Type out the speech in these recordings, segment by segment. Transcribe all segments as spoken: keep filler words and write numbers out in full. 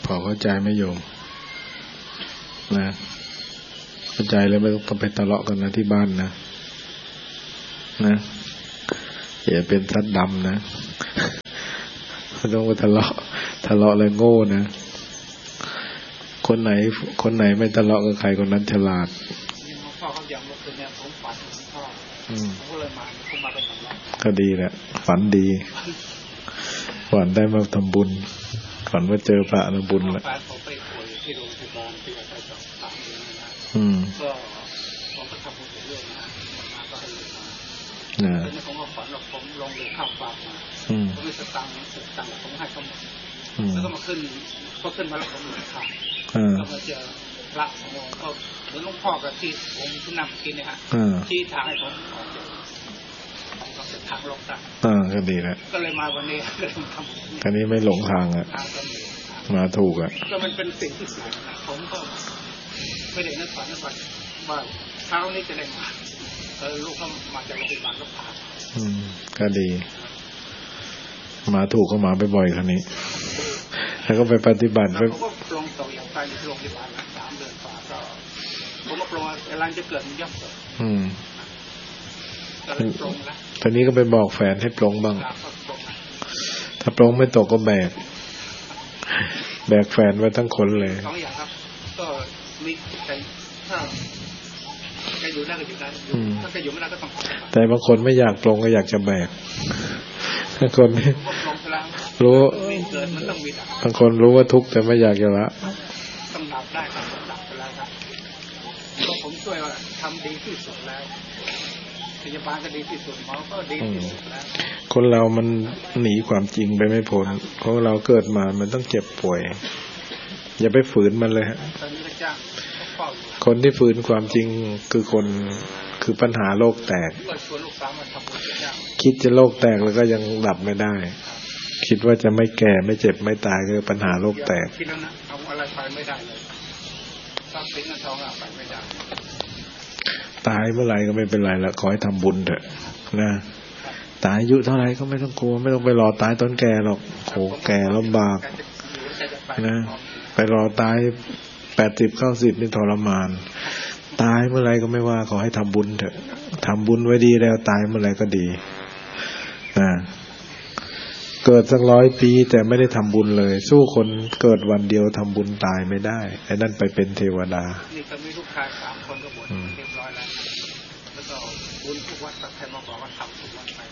พอเข้าใจไหมโยมนะเข้าใจแล้วไม่ต้องไปทะเลาะกันนะที่บ้านนะนะอย่าเป็นซัดดำนะไม่ต้องไปทะเลาะทะเลาะเลยโง่นะคนไหนคนไหนไม่ทะเลาะกับใครคนนั้นฉลาดพ่อเขาอย่างเมื่อคืนเนี่ยผมฝันถึงพ่อผมก็เลยมาผมมาเป็นสำรองก็ดีแหละฝันดีฝันได้มาทำบุญฝันว่าเจอพระนบุญแหละแฟนผมไปป่วยที่โรงพยาบาลที่อาศัยสองสามเดือนนะก็ผมก็ทำบุญเรื่อยๆนะมาก็ให้เลยมาแล้วนี่ผมก็ฝันว่าผมลงเรือข้ามฟากมาผมมีสตังค์สตังค์ผมให้เขาหมดแล้วก็มาขึ้นก็ขึ้นมาแล้วผมเลยข้ามแล้วมาเจอพระของผมก็เหมือนหลวงพ่อกับที่ผมที่นำกินเนี่ยฮะชี้ทางให้ผมออกจากทางลงได้อ่าก็ดีแล้วก็เลยมาวันนี้ก็เลยทำคันนี้ไม่หลงทางอ่ะมาถูกอ่ะก็มันเป็นสิ่งที่สูงนะผมก็ไม่ได้นึกฝันนึกฝันว่าเช้านี้จะได้มาเออลูกก็มาจากโรงพยาบาลก็พาอืมก็ดีมาถูกก็มาบ่อยๆคันนี้แล้วก็ไปปฏิบัติไปผมก็ปลงต่ออย่างไปในโรงพยาบาลสามเดือนกว่าก็ผมก็ปลงอะไรจะเกิดมันย่อมเกิดอืมก็เลยปลงแล้วตอนนี้ก็ไปบอกแฟนให้ปลงบ้างถ้าปลงไม่ตกก็แบกแบกแฟนไว้ทั้งคนเลยสองอย่างครับก็มีใจถ้าแกอยู่ได้ก็อยู่ได้ถ้าแกอยู่ไม่ได้ก็ต้องแต่บางคนไม่อยากปลงก็อยากจะแบกบางคนรู้บางคนรู้ว่าทุกข์แต่ไม่อยากจะละต้องดับได้ครับดับไปแล้วครับก็ผมช่วยว่าทำดีที่สุดแล้วพยาบาลก็ดีที่สุดหมอก็ดีที่สุดแล้วคนเรามันหนีความจริงไปไม่พ้นของเราเกิดมามันต้องเจ็บป่วยอย่าไปฝืนมันเลยฮะคนที่ฝืนความจริงคือคนคือปัญหาโลกแตกคิดจะโลกแตกแล้วก็ยังดับไม่ได้คิดว่าจะไม่แก่ไม่เจ็บไม่ตายคือปัญหาโลกแตกคิดแล้วนะเอาอะไรไปไม่ได้เลยทรัพย์สินเงินทองไปไม่ได้ตายเมื่อไหร่ก็ไม่เป็นไรละขอให้ทำบุญเถอะนะตายอายุเท่าไหร่ก็ไม่ต้องกลัวไม่ต้องไปรอตายตอนแก่หรอกโหแก่ลำบากนะไปรอตายแปดสิบเก้าสิบนี่ทรมานตายเมื่อไหร่ก็ไม่ว่าขอให้ทำบุญเถอะทำบุญไว้ดีแล้วตายเมื่อไหร่ก็ดีนะเกิดสักร้อยปีแต่ไม่ได้ทำบุญเลยสู้คนเกิดวันเดียวทำบุญตายไม่ได้ไอ้นั่นไปเป็นเทวดานี่ก็มีลูกชายสามคนก็บวชเรียบร้อยแล้วแล้วก็บุญทุกวัดตัดใครมาบอกว่าทำทุกวันไป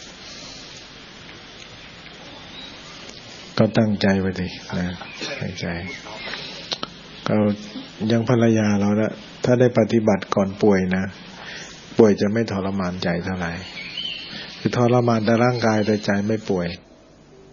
ก็ตั้งใจไว้ดินะตั้งใจก็ยังภรรยาเราละถ้าได้ปฏิบัติก่อนป่วยนะป่วยจะไม่ทรมานใจเท่าไหร่คือทรมานแต่ร่างกายแต่ใจไม่ป่วย